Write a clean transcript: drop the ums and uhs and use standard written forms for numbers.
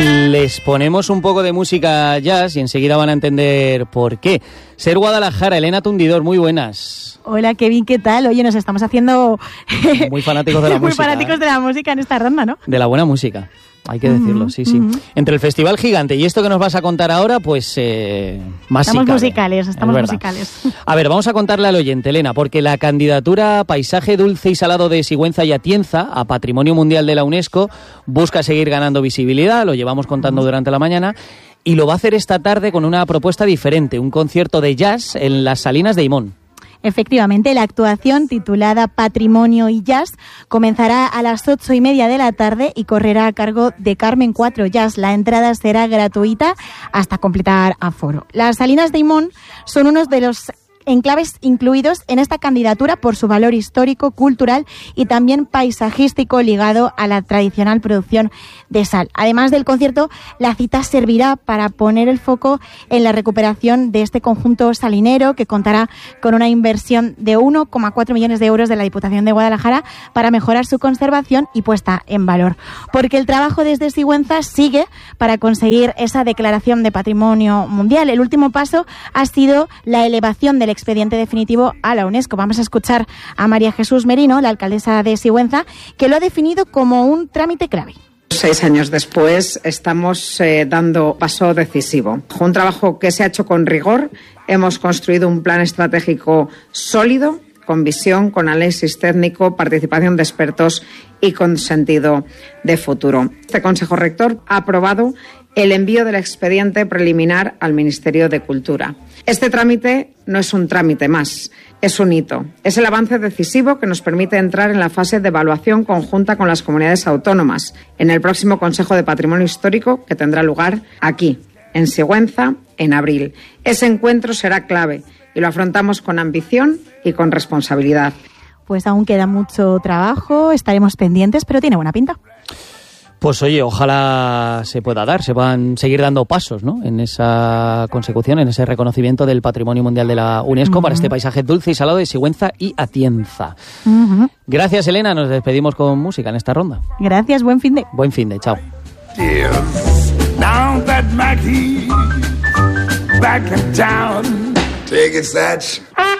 Les ponemos un poco de música jazz y enseguida van a entender por qué. Ser Guadalajara, Elena Tundidor, muy buenas. Hola Kevin, ¿qué tal? Oye, nos estamos haciendo muy fanáticos de la música. Muy fanáticos de la música en esta ronda, ¿no? De la buena música. Hay que decirlo, sí. Entre el Festival Gigante y esto que nos vas a contar ahora, pues más estamos si musicales, estamos musicales. A ver, vamos a contarle al oyente, Elena, porque la candidatura Paisaje Dulce y Salado de Sigüenza y Atienza a Patrimonio Mundial de la UNESCO busca seguir ganando visibilidad, lo llevamos contando durante la mañana, y lo va a hacer esta tarde con una propuesta diferente, un concierto de jazz en las Salinas de Himón. Efectivamente, la actuación, titulada Patrimonio y Jazz, comenzará a las 8:30 de la tarde y correrá a cargo de Carmen 4 Jazz. La entrada será gratuita hasta completar aforo. Las Salinas de Himón son uno de los enclaves incluidos en esta candidatura por su valor histórico, cultural y también paisajístico ligado a la tradicional producción de sal. Además del concierto, la cita servirá para poner el foco en la recuperación de este conjunto salinero que contará con una inversión de 1,4 millones de euros de la Diputación de Guadalajara para mejorar su conservación y puesta en valor. Porque el trabajo desde Sigüenza sigue para conseguir esa declaración de Patrimonio Mundial. El último paso ha sido la elevación del expediente definitivo a la UNESCO. Vamos a escuchar a María Jesús Merino, la alcaldesa de Sigüenza, que lo ha definido como un trámite clave. 6 años después estamos dando paso decisivo. Un trabajo que se ha hecho con rigor. Hemos construido un plan estratégico sólido, con visión, con análisis técnico, participación de expertos y con sentido de futuro. Este Consejo Rector ha aprobado el envío del expediente preliminar al Ministerio de Cultura. Este trámite no es un trámite más, es un hito. Es el avance decisivo que nos permite entrar en la fase de evaluación conjunta con las comunidades autónomas en el próximo Consejo de Patrimonio Histórico que tendrá lugar aquí, en Sigüenza, en abril. Ese encuentro será clave y lo afrontamos con ambición y con responsabilidad. Pues aún queda mucho trabajo, estaremos pendientes, pero tiene buena pinta. Pues oye, ojalá se puedan seguir dando pasos, ¿no?, en esa consecución, en ese reconocimiento del Patrimonio Mundial de la UNESCO para este paisaje dulce y salado de Sigüenza y Atienza. Gracias, Elena, nos despedimos con música en esta ronda. Gracias, buen fin de. Buen fin de, chao. Down that Mackie, back in town. Take it, Satch.